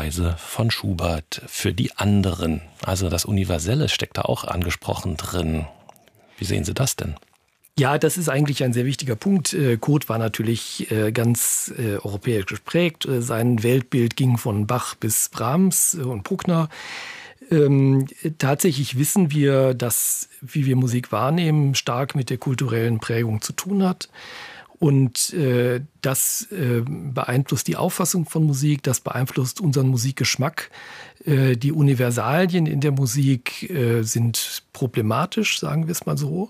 beispielsweise von Schubert für die anderen. Also das Universelle steckt da auch angesprochen drin. Wie sehen Sie das denn? Ja, das ist eigentlich ein sehr wichtiger Punkt. Kurt war natürlich ganz europäisch geprägt. Sein Weltbild ging von Bach bis Brahms und Bruckner. Tatsächlich wissen wir, dass, wie wir Musik wahrnehmen, stark mit der kulturellen Prägung zu tun hat. Und das beeinflusst die Auffassung von Musik, das beeinflusst unseren Musikgeschmack. Die Universalien in der Musik sind problematisch, sagen wir es mal so.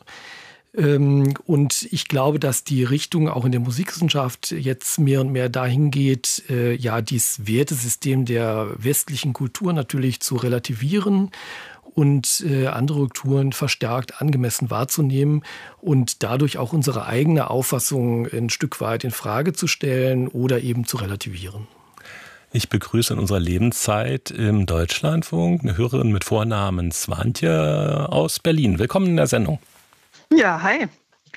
Und ich glaube, dass die Richtung auch in der Musikwissenschaft jetzt mehr und mehr dahin geht, ja, dieses Wertesystem der westlichen Kultur natürlich zu relativieren und andere Kulturen verstärkt angemessen wahrzunehmen und dadurch auch unsere eigene Auffassung ein Stück weit in Frage zu stellen oder eben zu relativieren. Ich begrüße in unserer Lebenszeit im Deutschlandfunk eine Hörerin mit Vornamen Swantje aus Berlin. Willkommen in der Sendung. Ja, hi.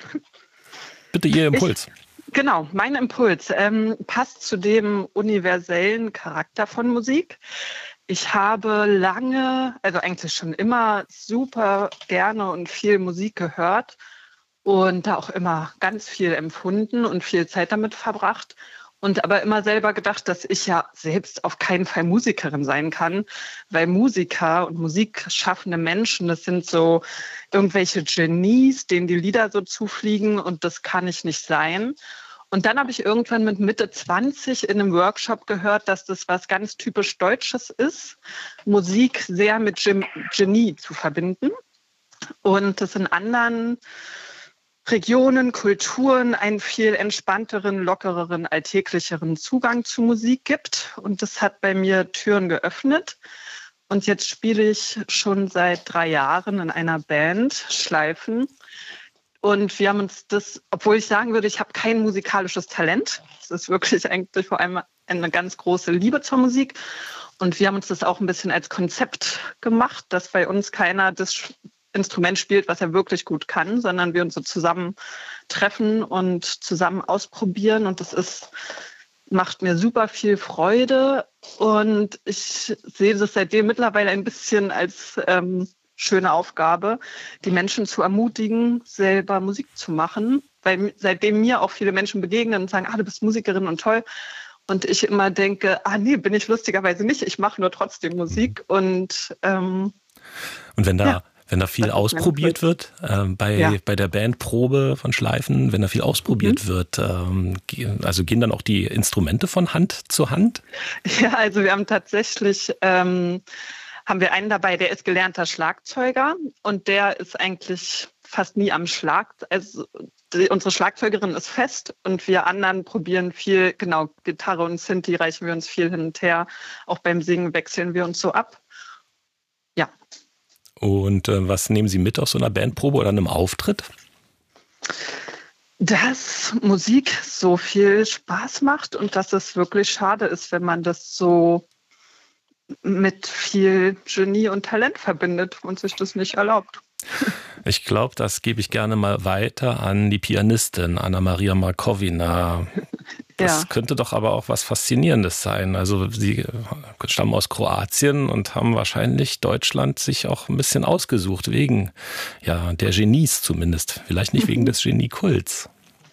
Bitte Ihr Impuls. Genau, mein Impuls passt zu dem universellen Charakter von Musik. Ich habe lange, also eigentlich schon immer super gerne und viel Musik gehört und da auch immer ganz viel empfunden und viel Zeit damit verbracht. Und aber immer selber gedacht, dass ich ja selbst auf keinen Fall Musikerin sein kann, weil Musiker und musikschaffende Menschen, das sind so irgendwelche Genies, denen die Lieder so zufliegen und das kann ich nicht sein. Und dann habe ich irgendwann mit Mitte 20 in einem Workshop gehört, dass das was ganz typisch Deutsches ist, Musik sehr mit Genie zu verbinden und das in anderen Regionen, Kulturen einen viel entspannteren, lockereren, alltäglicheren Zugang zu Musik gibt. Und das hat bei mir Türen geöffnet. Und jetzt spiele ich schon seit 3 Jahren in einer Band, Schleifen. Und wir haben uns das, obwohl ich sagen würde, ich habe kein musikalisches Talent. Es ist wirklich eigentlich vor allem eine ganz große Liebe zur Musik. Und wir haben uns das auch ein bisschen als Konzept gemacht, dass bei uns keiner das Instrument spielt, was er wirklich gut kann, sondern wir uns so zusammen treffen und zusammen ausprobieren. Und das macht mir super viel Freude. Und ich sehe das seitdem mittlerweile ein bisschen als schöne Aufgabe, die Menschen zu ermutigen, selber Musik zu machen. Weil seitdem mir auch viele Menschen begegnen und sagen, du bist Musikerin und toll. Und ich immer denke, nee, bin ich lustigerweise nicht. Ich mache nur trotzdem Musik. Und wenn da viel ausprobiert wird, bei der Bandprobe von Schleifen, wenn da viel ausprobiert wird, also gehen dann auch die Instrumente von Hand zu Hand? Ja, also wir haben tatsächlich, haben wir einen dabei, der ist gelernter Schlagzeuger und der ist eigentlich fast nie am Schlag. Also unsere Schlagzeugerin ist fest und wir anderen probieren viel, genau, Gitarre und Synthi reichen wir uns viel hin und her. Auch beim Singen wechseln wir uns so ab. Ja. Und was nehmen Sie mit aus so einer Bandprobe oder einem Auftritt? Dass Musik so viel Spaß macht und dass es wirklich schade ist, wenn man das so mit viel Genie und Talent verbindet und sich das nicht erlaubt. Ich glaube, das gebe ich gerne mal weiter an die Pianistin Anna-Maria Markovina. Das könnte doch aber auch was Faszinierendes sein. Also Sie stammen aus Kroatien und haben wahrscheinlich Deutschland sich auch ein bisschen ausgesucht, wegen der Genies zumindest. Vielleicht nicht wegen des Geniekults.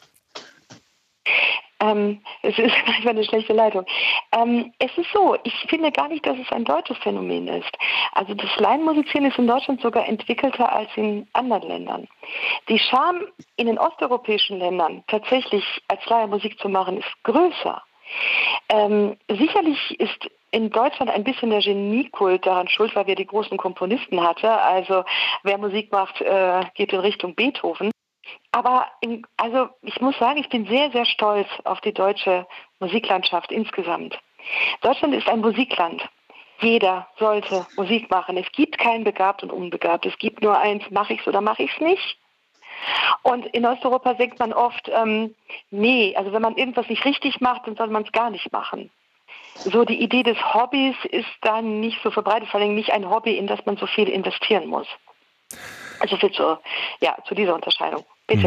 Es ist manchmal eine schlechte Leitung. Es ist so, ich finde gar nicht, dass es ein deutsches Phänomen ist. Also das Laienmusizieren ist in Deutschland sogar entwickelter als in anderen Ländern. Die Scham in den osteuropäischen Ländern, tatsächlich als Laie Musik zu machen, ist größer. Sicherlich ist in Deutschland ein bisschen der Geniekult daran schuld, weil wir die großen Komponisten hatten. Also wer Musik macht, geht in Richtung Beethoven. Aber ich muss sagen, ich bin sehr, sehr stolz auf die deutsche Musiklandschaft insgesamt. Deutschland ist ein Musikland. Jeder sollte Musik machen. Es gibt kein Begabt und Unbegabt. Es gibt nur eins, mache ich es oder mache ich es nicht. Und in Osteuropa denkt man oft, nee, also wenn man irgendwas nicht richtig macht, dann soll man es gar nicht machen. So die Idee des Hobbys ist dann nicht so verbreitet, vor allem nicht ein Hobby, in das man so viel investieren muss. Also viel zu dieser Unterscheidung. Bitte.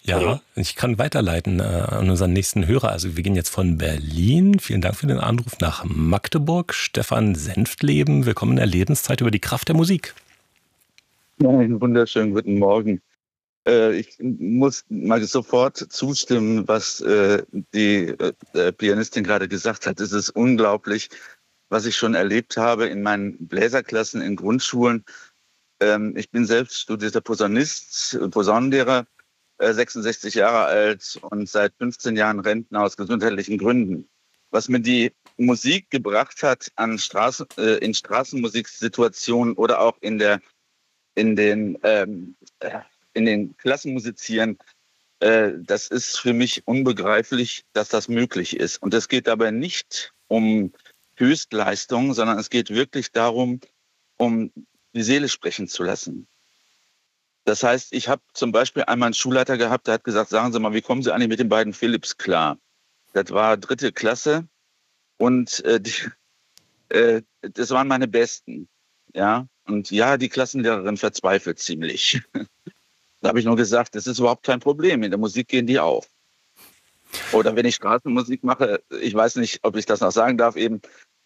Ja, ich kann weiterleiten an unseren nächsten Hörer. Also wir gehen jetzt von Berlin. Vielen Dank für den Anruf nach Magdeburg. Stefan Senftleben, willkommen in der Lebenszeit über die Kraft der Musik. Ja, einen wunderschönen guten Morgen. Ich muss mal sofort zustimmen, was die Pianistin gerade gesagt hat. Es ist unglaublich, was ich schon erlebt habe in meinen Bläserklassen in Grundschulen. Ich bin selbst studierter Posaunist, Posaunenlehrer, 66 Jahre alt und seit 15 Jahren Rentner aus gesundheitlichen Gründen. Was mir die Musik gebracht hat an in Straßenmusiksituationen oder auch in den Klassenmusizieren, das ist für mich unbegreiflich, dass das möglich ist. Und es geht dabei nicht um Höchstleistung, sondern es geht wirklich darum, um die Seele sprechen zu lassen. Das heißt, ich habe zum Beispiel einmal einen Schulleiter gehabt, der hat gesagt, sagen Sie mal, wie kommen Sie eigentlich mit den beiden Philipps klar? Das war 3. Klasse und das waren meine Besten. Ja? Und ja, die Klassenlehrerin verzweifelt ziemlich. Da habe ich nur gesagt, das ist überhaupt kein Problem, in der Musik gehen die auf. Oder wenn ich Straßenmusik mache, ich weiß nicht, ob ich das noch sagen darf, eben,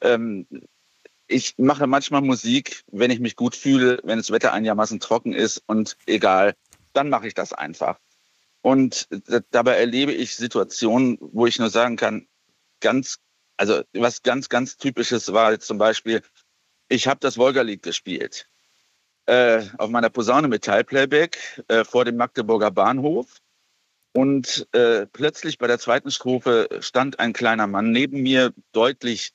ich mache manchmal Musik, wenn ich mich gut fühle, wenn das Wetter einigermaßen trocken ist und egal, dann mache ich das einfach. Und dabei erlebe ich Situationen, wo ich nur sagen kann, was ganz Typisches war jetzt zum Beispiel, ich habe das Wolga-Lied gespielt auf meiner Posaune mit Teilplayback vor dem Magdeburger Bahnhof. Und plötzlich bei der 2. Strophe stand ein kleiner Mann neben mir, deutlich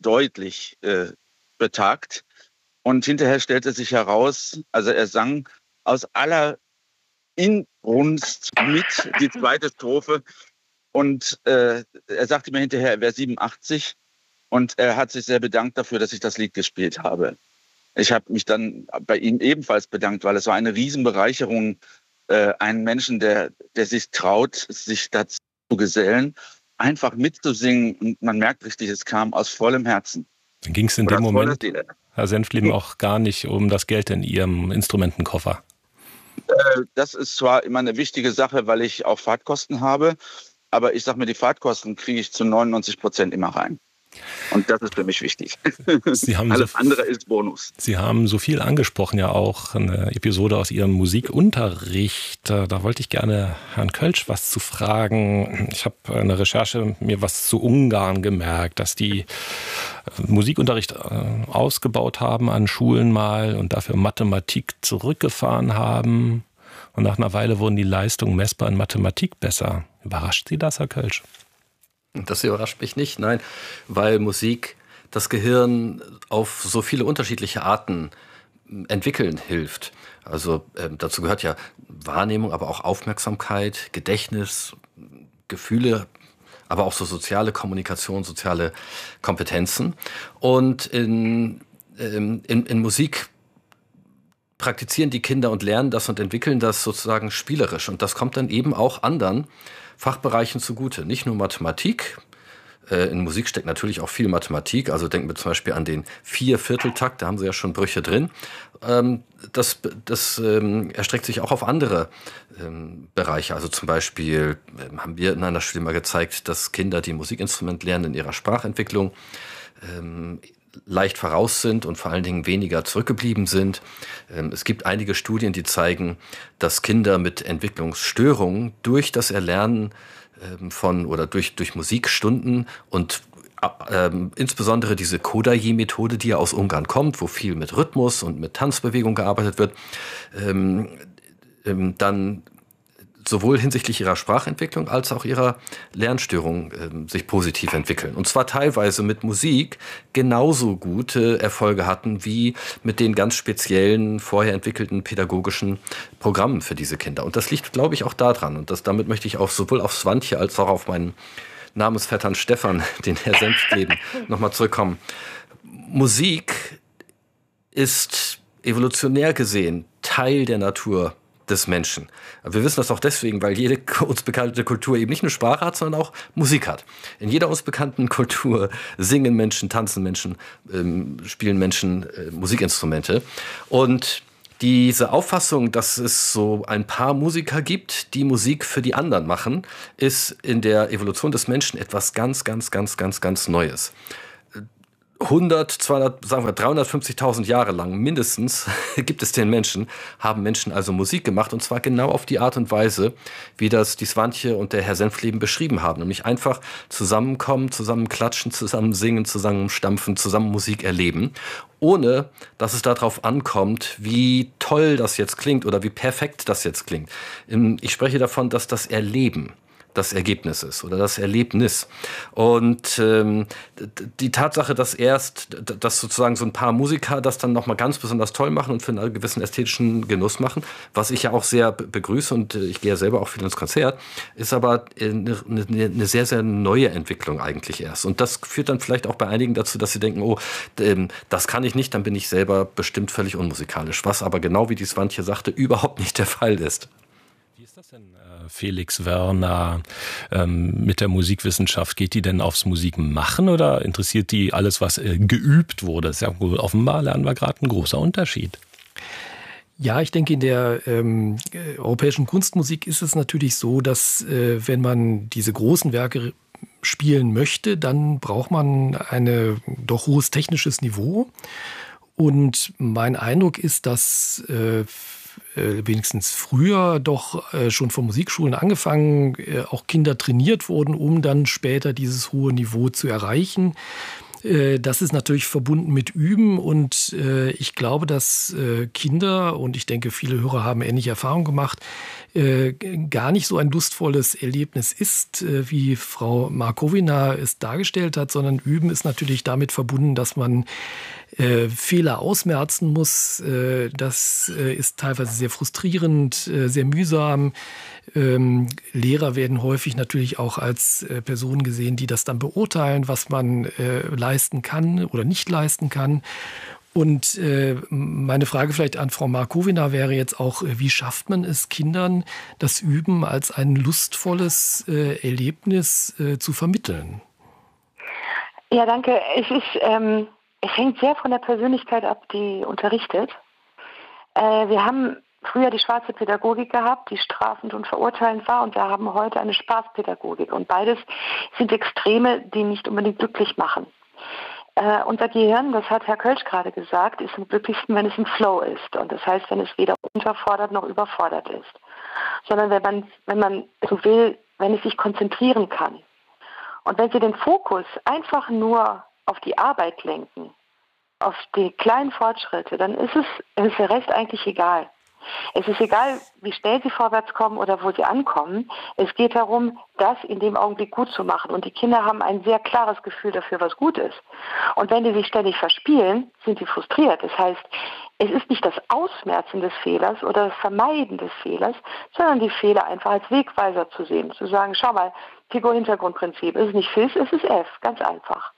betagt. Und hinterher stellte sich heraus, also er sang aus aller Inbrunst mit die 2. Strophe. Und er sagte mir hinterher, er wäre 87. Und er hat sich sehr bedankt dafür, dass ich das Lied gespielt habe. Ich habe mich dann bei ihm ebenfalls bedankt, weil es war eine Riesenbereicherung, einen Menschen, der sich traut, sich dazu zu gesellen, einfach mitzusingen. Und man merkt richtig, es kam aus vollem Herzen. Dann ging es in dem Moment, Herr Senftleben, auch gar nicht um das Geld in Ihrem Instrumentenkoffer. Das ist zwar immer eine wichtige Sache, weil ich auch Fahrtkosten habe, aber ich sage mir, die Fahrtkosten kriege ich zu 99% immer rein. Und das ist für mich wichtig. Alles andere ist Bonus. Sie haben so viel angesprochen, ja auch eine Episode aus Ihrem Musikunterricht. Da wollte ich gerne Herrn Kölsch was zu fragen. Ich habe in der Recherche mir was zu Ungarn gemerkt, dass die Musikunterricht ausgebaut haben an Schulen mal und dafür Mathematik zurückgefahren haben. Und nach einer Weile wurden die Leistungen messbar in Mathematik besser. Überrascht Sie das, Herr Kölsch? Das überrascht mich nicht, nein, weil Musik das Gehirn auf so viele unterschiedliche Arten entwickeln hilft. Also dazu gehört ja Wahrnehmung, aber auch Aufmerksamkeit, Gedächtnis, Gefühle, aber auch so soziale Kommunikation, soziale Kompetenzen. Und in Musik praktizieren die Kinder und lernen das und entwickeln das sozusagen spielerisch. Und das kommt dann eben auch anderen Fachbereichen zugute. Nicht nur Mathematik. In Musik steckt natürlich auch viel Mathematik. Also denken wir zum Beispiel an den 4/4-Takt, da haben Sie ja schon Brüche drin. Das erstreckt sich auch auf andere Bereiche. Also zum Beispiel haben wir in einer Studie mal gezeigt, dass Kinder, die ein Musikinstrument lernen, in ihrer Sprachentwicklung leicht voraus sind und vor allen Dingen weniger zurückgeblieben sind. Es gibt einige Studien, die zeigen, dass Kinder mit Entwicklungsstörungen durch das Erlernen durch Musikstunden und insbesondere diese Kodaly-Methode, die ja aus Ungarn kommt, wo viel mit Rhythmus und mit Tanzbewegung gearbeitet wird, dann sowohl hinsichtlich ihrer Sprachentwicklung als auch ihrer Lernstörung sich positiv entwickeln. Und zwar teilweise mit Musik genauso gute Erfolge hatten wie mit den ganz speziellen, vorher entwickelten pädagogischen Programmen für diese Kinder. Und das liegt, glaube ich, auch daran. Und damit möchte ich auch sowohl auf Swantje als auch auf meinen Namensvettern Stefan, den Herr Senftleben, nochmal zurückkommen. Musik ist evolutionär gesehen Teil der Natur des Menschen. Wir wissen das auch deswegen, weil jede uns bekannte Kultur eben nicht nur Sprache hat, sondern auch Musik hat. In jeder uns bekannten Kultur singen Menschen, tanzen Menschen, spielen Menschen Musikinstrumente. Und Diese Auffassung, dass es so ein paar Musiker gibt, die Musik für die anderen machen, ist in der Evolution des Menschen etwas ganz, ganz, ganz, ganz, ganz Neues. 100, 200, sagen wir 350.000 Jahre lang mindestens gibt es den Menschen, haben Menschen also Musik gemacht, und zwar genau auf die Art und Weise, wie das die Swantje und der Herr Senftleben beschrieben haben, nämlich einfach zusammenkommen, zusammen klatschen, zusammen singen, zusammen stampfen, zusammen Musik erleben, ohne dass es darauf ankommt, wie toll das jetzt klingt oder wie perfekt das jetzt klingt. Ich spreche davon, dass das Erleben das Ergebnis ist oder das Erlebnis. Und die Tatsache, dass sozusagen so ein paar Musiker das dann nochmal ganz besonders toll machen und für einen gewissen ästhetischen Genuss machen, was ich ja auch sehr begrüße, und ich gehe ja selber auch viel ins Konzert, ist aber eine sehr, sehr neue Entwicklung eigentlich erst. Und das führt dann vielleicht auch bei einigen dazu, dass sie denken, oh, das kann ich nicht, dann bin ich selber bestimmt völlig unmusikalisch. Was aber genau, wie die Swantje sagte, überhaupt nicht der Fall ist. Wie ist das denn, Felix Werner, mit der Musikwissenschaft? Geht die denn aufs Musikmachen oder interessiert die alles, was geübt wurde? Das ist ja offenbar, lernen wir gerade, ein großer Unterschied. Ja, ich denke, in der europäischen Kunstmusik ist es natürlich so, dass wenn man diese großen Werke spielen möchte, dann braucht man ein doch hohes technisches Niveau. Und mein Eindruck ist, dass wenigstens früher doch schon von Musikschulen angefangen, auch Kinder trainiert wurden, um dann später dieses hohe Niveau zu erreichen. Das ist natürlich verbunden mit Üben, und ich glaube, dass Kinder, und ich denke, viele Hörer haben ähnliche Erfahrungen gemacht, gar nicht so ein lustvolles Erlebnis ist, wie Frau Markowina es dargestellt hat, sondern Üben ist natürlich damit verbunden, dass man Fehler ausmerzen muss. Das ist teilweise sehr frustrierend, sehr mühsam. Lehrer werden häufig natürlich auch als Personen gesehen, die das dann beurteilen, was man leisten kann oder nicht leisten kann. Und meine Frage vielleicht an Frau Markowina wäre jetzt auch, wie schafft man es Kindern, das Üben als ein lustvolles Erlebnis zu vermitteln? Ja, danke. Es hängt sehr von der Persönlichkeit ab, die unterrichtet. Wir haben früher die schwarze Pädagogik gehabt, die strafend und verurteilend war, und wir haben heute eine Spaßpädagogik. Und beides sind Extreme, die nicht unbedingt glücklich machen. Unser Gehirn, das hat Herr Kölsch gerade gesagt, ist am glücklichsten, wenn es im Flow ist. Und das heißt, wenn es weder unterfordert noch überfordert ist. Sondern wenn man so will, wenn es sich konzentrieren kann. Und wenn Sie den Fokus einfach nur auf die Arbeit lenken, auf die kleinen Fortschritte, dann ist der Rest eigentlich egal. Es ist egal, wie schnell Sie vorwärts kommen oder wo Sie ankommen. Es geht darum, das in dem Augenblick gut zu machen. Und die Kinder haben ein sehr klares Gefühl dafür, was gut ist. Und wenn die sich ständig verspielen, sind sie frustriert. Das heißt, es ist nicht das Ausmerzen des Fehlers oder das Vermeiden des Fehlers, sondern die Fehler einfach als Wegweiser zu sehen. Zu sagen, schau mal, Figur-Hintergrundprinzip. Es ist nicht FIS, es ist F. Ganz einfach.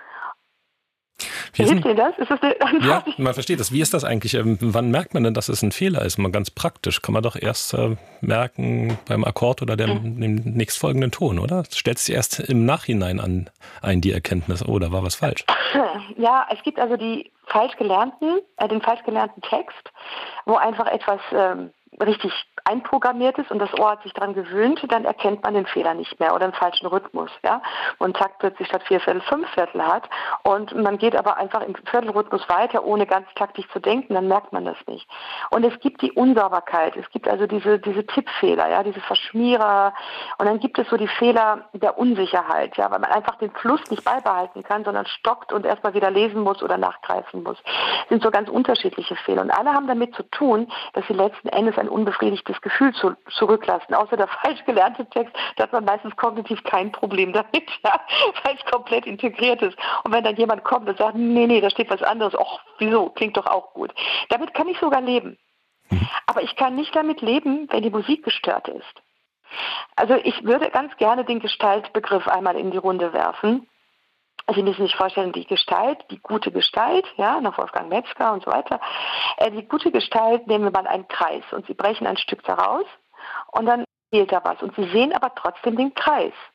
Hilft Ihnen das? Ist das eine Antwort? Ja, man versteht das. Wie ist das eigentlich? Wann merkt man denn, dass es ein Fehler ist? Mal ganz praktisch. Kann man doch erst merken beim Akkord oder dem nächstfolgenden Ton, oder? Das stellt sich erst im Nachhinein ein, die Erkenntnis, oh, da war was falsch. Ja, es gibt also den falsch gelernten Text, wo einfach etwas richtig einprogrammiert ist und das Ohr hat sich daran gewöhnt, dann erkennt man den Fehler nicht mehr oder den falschen Rhythmus, ja. Und Takt plötzlich statt 4/4 5/4 hat und man geht aber einfach im Viertelrhythmus weiter, ohne ganz taktisch zu denken, dann merkt man das nicht. Und es gibt die Unsauberkeit, es gibt also diese Tippfehler, ja, diese Verschmierer, und dann gibt es so die Fehler der Unsicherheit, ja, weil man einfach den Fluss nicht beibehalten kann, sondern stockt und erstmal wieder lesen muss oder nachgreifen muss. Das sind so ganz unterschiedliche Fehler und alle haben damit zu tun, dass sie letzten Endes ein unbefriedigtes Gefühl zurücklassen. Außer der falsch gelernte Text, da hat man meistens kognitiv kein Problem damit, ja, weil es komplett integriert ist. Und wenn dann jemand kommt und sagt, nee, da steht was anderes, ach, wieso, klingt doch auch gut. Damit kann ich sogar leben. Aber ich kann nicht damit leben, wenn die Musik gestört ist. Also ich würde ganz gerne den Gestaltbegriff einmal in die Runde werfen. Sie müssen sich vorstellen, die gute Gestalt, ja, nach Wolfgang Metzger und so weiter. Die gute Gestalt, nehmen wir mal einen Kreis und Sie brechen ein Stück daraus und dann fehlt da was. Und Sie sehen aber trotzdem den Kreis.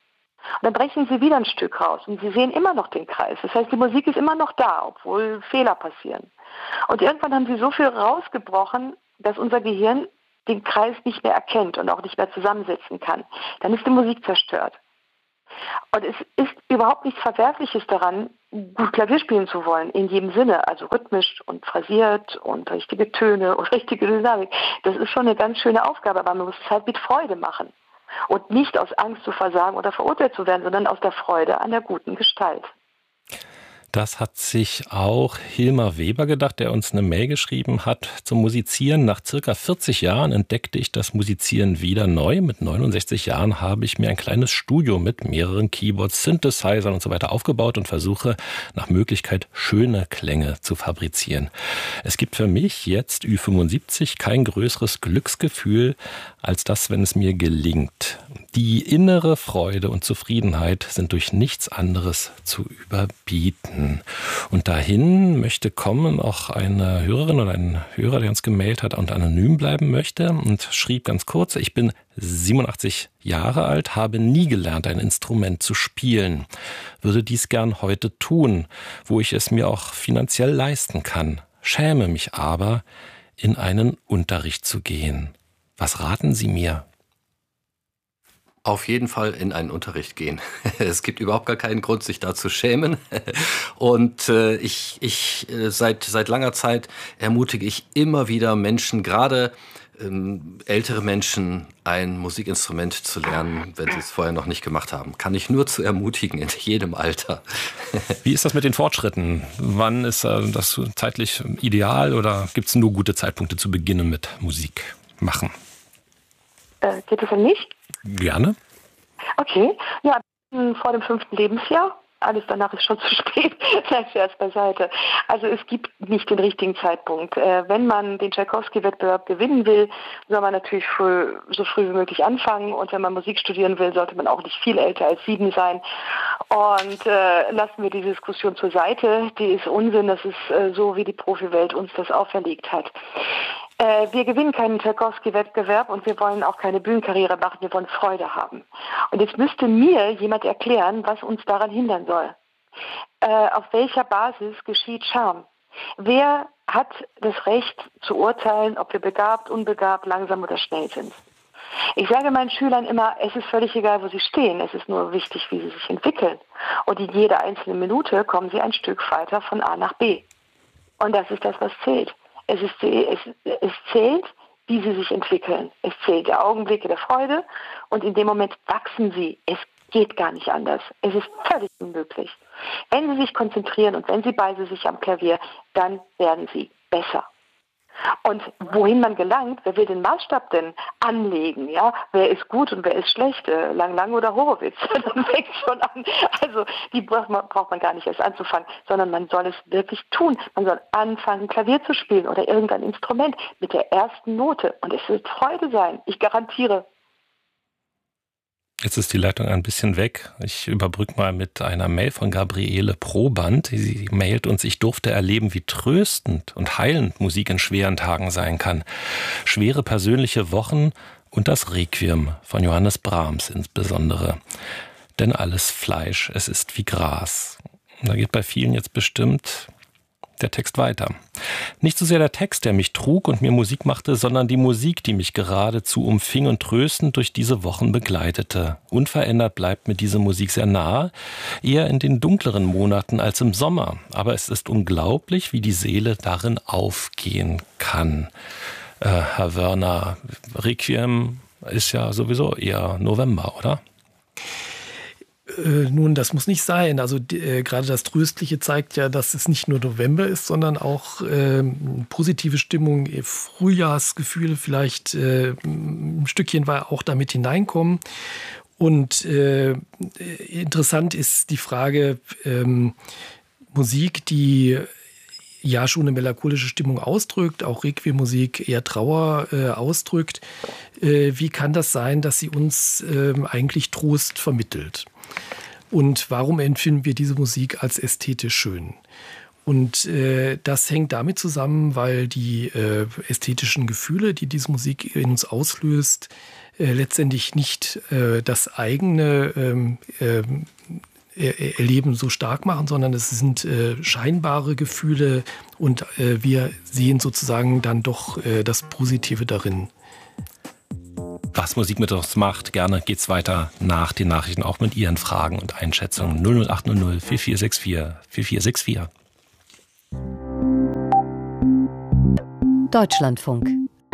Und dann brechen sie wieder ein Stück raus und sie sehen immer noch den Kreis. Das heißt, die Musik ist immer noch da, obwohl Fehler passieren. Und irgendwann haben sie so viel rausgebrochen, dass unser Gehirn den Kreis nicht mehr erkennt und auch nicht mehr zusammensetzen kann. Dann ist die Musik zerstört. Und es ist überhaupt nichts Verwerfliches daran, gut Klavier spielen zu wollen, in jedem Sinne, also rhythmisch und phrasiert und richtige Töne und richtige Dynamik. Das ist schon eine ganz schöne Aufgabe, aber man muss es halt mit Freude machen. Und nicht aus Angst zu versagen oder verurteilt zu werden, sondern aus der Freude an der guten Gestalt. Das hat sich auch Hilmar Weber gedacht, der uns eine Mail geschrieben hat zum Musizieren. Nach circa 40 Jahren entdeckte ich das Musizieren wieder neu. Mit 69 Jahren habe ich mir ein kleines Studio mit mehreren Keyboards, Synthesizern und so weiter aufgebaut und versuche nach Möglichkeit schöne Klänge zu fabrizieren. Es gibt für mich jetzt Ü75 kein größeres Glücksgefühl als das, wenn es mir gelingt. Die innere Freude und Zufriedenheit sind durch nichts anderes zu überbieten. Und dahin möchte kommen auch eine Hörerin oder ein Hörer, der uns gemailt hat und anonym bleiben möchte und schrieb ganz kurz: Ich bin 87 Jahre alt, habe nie gelernt, ein Instrument zu spielen. Würde dies gern heute tun, wo ich es mir auch finanziell leisten kann. Schäme mich aber, in einen Unterricht zu gehen. Was raten Sie mir? Auf jeden Fall in einen Unterricht gehen. Es gibt überhaupt gar keinen Grund, sich da zu schämen. Und seit langer Zeit ermutige ich immer wieder Menschen, gerade ältere Menschen, ein Musikinstrument zu lernen, wenn sie es vorher noch nicht gemacht haben. Kann ich nur zu ermutigen, in jedem Alter. Wie ist das mit den Fortschritten? Wann ist das zeitlich ideal oder gibt es nur gute Zeitpunkte zu beginnen mit Musik machen? Geht es um mich? Gerne. Okay, ja, vor dem 5. Lebensjahr. Alles danach ist schon zu spät. Vielleicht erst beiseite. Also es gibt nicht den richtigen Zeitpunkt. Wenn man den Tschaikowski-Wettbewerb gewinnen will, soll man natürlich so früh wie möglich anfangen. Und wenn man Musik studieren will, sollte man auch nicht viel älter als 7 sein. Und lassen wir die Diskussion zur Seite. Die ist Unsinn. Das ist so, wie die Profiwelt uns das auferlegt hat. Wir gewinnen keinen Tschaikowski-Wettbewerb und wir wollen auch keine Bühnenkarriere machen, wir wollen Freude haben. Und jetzt müsste mir jemand erklären, was uns daran hindern soll. Auf welcher Basis geschieht Charme? Wer hat das Recht zu urteilen, ob wir begabt, unbegabt, langsam oder schnell sind? Ich sage meinen Schülern immer, es ist völlig egal, wo sie stehen, es ist nur wichtig, wie sie sich entwickeln. Und in jeder einzelnen Minute kommen sie ein Stück weiter von A nach B. Und das ist das, was zählt. Es zählt, wie sie sich entwickeln. Es zählt der Augenblicke der Freude und in dem Moment wachsen sie. Es geht gar nicht anders. Es ist völlig unmöglich. Wenn sie sich konzentrieren und wenn sie bei sich am Klavier, dann werden sie besser. Und wohin man gelangt, wer will den Maßstab denn anlegen? Ja? Wer ist gut und wer ist schlecht? Lang oder Horowitz? Dann fängt schon an. Also die braucht man gar nicht erst anzufangen, sondern man soll es wirklich tun. Man soll anfangen, Klavier zu spielen oder irgendein Instrument mit der ersten Note. Und es wird Freude sein. Ich garantiere. Jetzt ist die Leitung ein bisschen weg. Ich überbrücke mal mit einer Mail von Gabriele Proband. Sie mailt uns: Ich durfte erleben, wie tröstend und heilend Musik in schweren Tagen sein kann. Schwere persönliche Wochen und das Requiem von Johannes Brahms insbesondere. Denn alles Fleisch, es ist wie Gras. Und da geht bei vielen jetzt bestimmt der Text weiter. Nicht so sehr der Text, der mich trug und mir Musik machte, sondern die Musik, die mich geradezu umfing und tröstend durch diese Wochen begleitete. Unverändert bleibt mir diese Musik sehr nahe, eher in den dunkleren Monaten als im Sommer. Aber es ist unglaublich, wie die Seele darin aufgehen kann. Herr Wörner, Requiem ist ja sowieso eher November, oder? Nun, das muss nicht sein. Also gerade das Tröstliche zeigt ja, dass es nicht nur November ist, sondern auch positive Stimmung, Frühjahrsgefühle vielleicht ein Stückchen auch damit hineinkommen. Und interessant ist die Frage, Musik, die ja schon eine melancholische Stimmung ausdrückt, auch Requiem-Musik eher Trauer ausdrückt. Wie kann das sein, dass sie uns eigentlich Trost vermittelt? Und warum empfinden wir diese Musik als ästhetisch schön? Und das hängt damit zusammen, weil die ästhetischen Gefühle, die diese Musik in uns auslöst, letztendlich nicht das eigene Erleben so stark machen, sondern es sind scheinbare Gefühle und wir sehen sozusagen dann doch das Positive darin. Was Musik mit uns macht, gerne geht's weiter nach den Nachrichten, auch mit Ihren Fragen und Einschätzungen. 00800 4464 4464. Deutschlandfunk.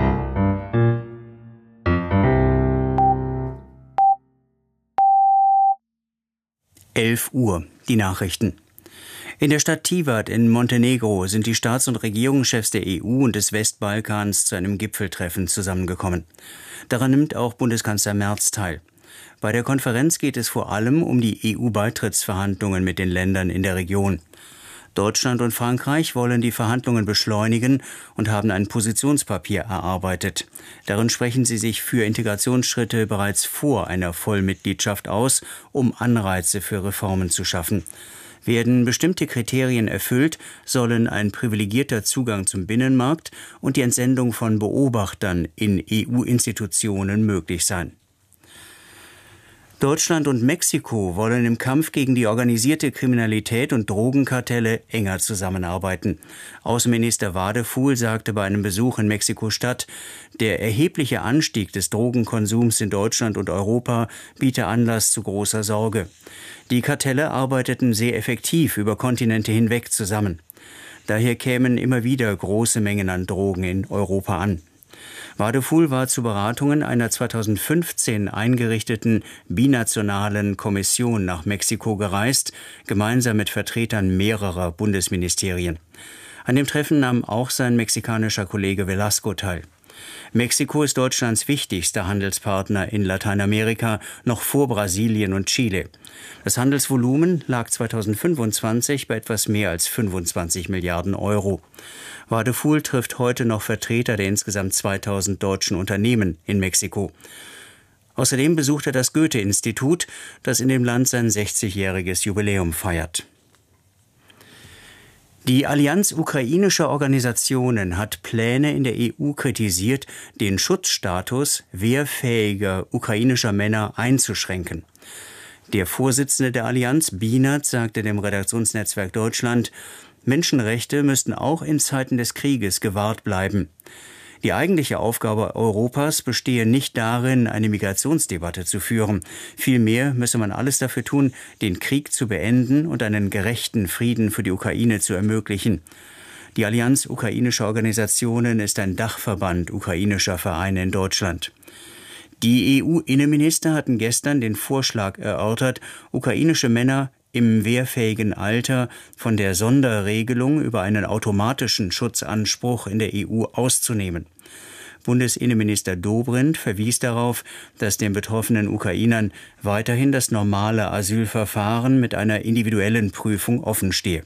Uhr, die Nachrichten. In der Stadt Tivat in Montenegro sind die Staats- und Regierungschefs der EU und des Westbalkans zu einem Gipfeltreffen zusammengekommen. Daran nimmt auch Bundeskanzler Merz teil. Bei der Konferenz geht es vor allem um die EU-Beitrittsverhandlungen mit den Ländern in der Region. Deutschland und Frankreich wollen die Verhandlungen beschleunigen und haben ein Positionspapier erarbeitet. Darin sprechen sie sich für Integrationsschritte bereits vor einer Vollmitgliedschaft aus, um Anreize für Reformen zu schaffen. Werden bestimmte Kriterien erfüllt, sollen ein privilegierter Zugang zum Binnenmarkt und die Entsendung von Beobachtern in EU-Institutionen möglich sein. Deutschland und Mexiko wollen im Kampf gegen die organisierte Kriminalität und Drogenkartelle enger zusammenarbeiten. Außenminister Wadefuhl sagte bei einem Besuch in Mexiko-Stadt, der erhebliche Anstieg des Drogenkonsums in Deutschland und Europa biete Anlass zu großer Sorge. Die Kartelle arbeiteten sehr effektiv über Kontinente hinweg zusammen. Daher kämen immer wieder große Mengen an Drogen in Europa an. Wadefuhl war zu Beratungen einer 2015 eingerichteten binationalen Kommission nach Mexiko gereist, gemeinsam mit Vertretern mehrerer Bundesministerien. An dem Treffen nahm auch sein mexikanischer Kollege Velasco teil. Mexiko ist Deutschlands wichtigster Handelspartner in Lateinamerika, noch vor Brasilien und Chile. Das Handelsvolumen lag 2025 bei etwas mehr als 25 Milliarden Euro. Wadefuhl trifft heute noch Vertreter der insgesamt 2000 deutschen Unternehmen in Mexiko. Außerdem besucht er das Goethe-Institut, das in dem Land sein 60-jähriges Jubiläum feiert. Die Allianz ukrainischer Organisationen hat Pläne in der EU kritisiert, den Schutzstatus wehrfähiger ukrainischer Männer einzuschränken. Der Vorsitzende der Allianz, Bienert, sagte dem Redaktionsnetzwerk Deutschland, Menschenrechte müssten auch in Zeiten des Krieges gewahrt bleiben. Die eigentliche Aufgabe Europas bestehe nicht darin, eine Migrationsdebatte zu führen. Vielmehr müsse man alles dafür tun, den Krieg zu beenden und einen gerechten Frieden für die Ukraine zu ermöglichen. Die Allianz ukrainischer Organisationen ist ein Dachverband ukrainischer Vereine in Deutschland. Die EU-Innenminister hatten gestern den Vorschlag erörtert, ukrainische Männer im wehrfähigen Alter von der Sonderregelung über einen automatischen Schutzanspruch in der EU auszunehmen. Bundesinnenminister Dobrindt verwies darauf, dass den betroffenen Ukrainern weiterhin das normale Asylverfahren mit einer individuellen Prüfung offenstehe.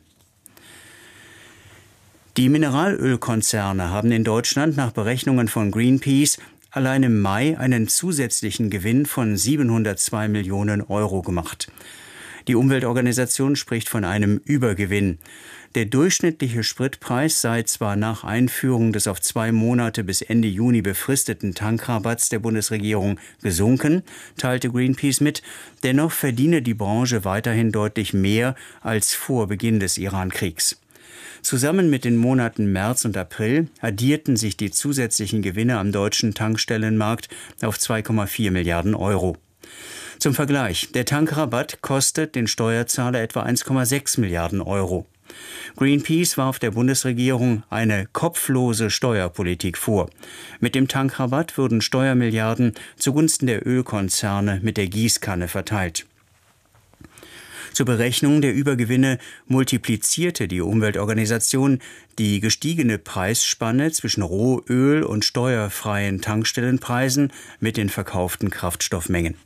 Die Mineralölkonzerne haben in Deutschland nach Berechnungen von Greenpeace allein im Mai einen zusätzlichen Gewinn von 702 Millionen Euro gemacht. Die Umweltorganisation spricht von einem Übergewinn. Der durchschnittliche Spritpreis sei zwar nach Einführung des auf 2 Monate bis Ende Juni befristeten Tankrabatts der Bundesregierung gesunken, teilte Greenpeace mit, dennoch verdiene die Branche weiterhin deutlich mehr als vor Beginn des Iran-Kriegs. Zusammen mit den Monaten März und April addierten sich die zusätzlichen Gewinne am deutschen Tankstellenmarkt auf 2,4 Milliarden Euro. Zum Vergleich, der Tankrabatt kostet den Steuerzahler etwa 1,6 Milliarden Euro. Greenpeace warf der Bundesregierung eine kopflose Steuerpolitik vor. Mit dem Tankrabatt würden Steuermilliarden zugunsten der Ölkonzerne mit der Gießkanne verteilt. Zur Berechnung der Übergewinne multiplizierte die Umweltorganisation die gestiegene Preisspanne zwischen Rohöl und steuerfreien Tankstellenpreisen mit den verkauften Kraftstoffmengen.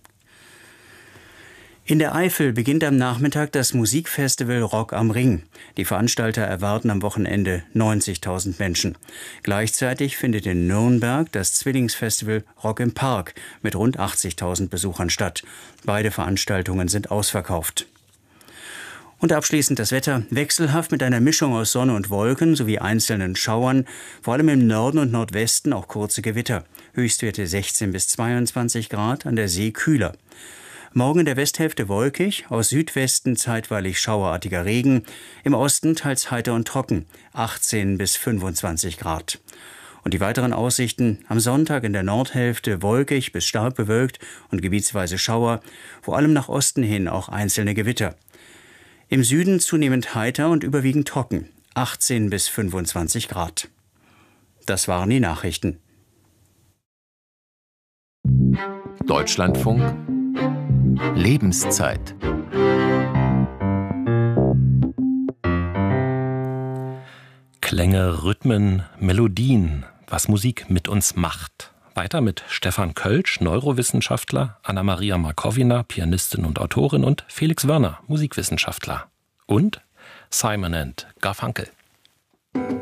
In der Eifel beginnt am Nachmittag das Musikfestival Rock am Ring. Die Veranstalter erwarten am Wochenende 90.000 Menschen. Gleichzeitig findet in Nürnberg das Zwillingsfestival Rock im Park mit rund 80.000 Besuchern statt. Beide Veranstaltungen sind ausverkauft. Und abschließend das Wetter. Wechselhaft mit einer Mischung aus Sonne und Wolken sowie einzelnen Schauern. Vor allem im Norden und Nordwesten auch kurze Gewitter. Höchstwerte 16 bis 22 Grad, an der See kühler. Morgen in der Westhälfte wolkig, aus Südwesten zeitweilig schauerartiger Regen. Im Osten teils heiter und trocken, 18 bis 25 Grad. Und die weiteren Aussichten: am Sonntag in der Nordhälfte wolkig bis stark bewölkt und gebietsweise Schauer. Vor allem nach Osten hin auch einzelne Gewitter. Im Süden zunehmend heiter und überwiegend trocken, 18 bis 25 Grad. Das waren die Nachrichten. Deutschlandfunk Lebenszeit. Klänge, Rhythmen, Melodien, was Musik mit uns macht. Weiter mit Stefan Kölsch, Neurowissenschaftler, Anna-Maria Markowina, Pianistin und Autorin, und Felix Wörner, Musikwissenschaftler. Und Simon & Garfunkel.